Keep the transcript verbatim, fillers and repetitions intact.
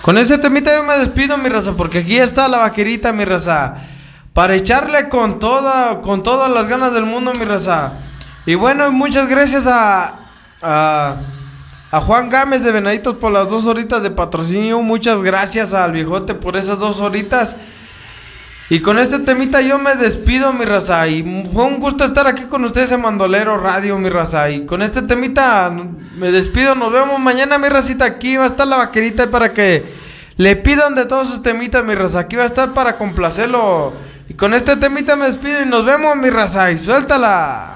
Con ese temita yo me despido, mi raza, porque aquí está la vaquerita, mi raza. Para echarle con toda, con todas las ganas del mundo, mi raza. Y bueno, muchas gracias a, a, a Juan Gámez de Venaditos por las dos horitas de patrocinio. Muchas gracias al viejote por esas dos horitas. Y con este temita yo me despido, mi raza. Y fue un gusto estar aquí con ustedes en Bandolero Radio, mi raza. Y con este temita me despido. Nos vemos mañana, mi racita. Aquí va a estar la vaquerita para que le pidan de todos sus temitas, mi raza. Aquí va a estar para complacerlo. Y con este temita me despido y nos vemos, mi raza. Y suéltala.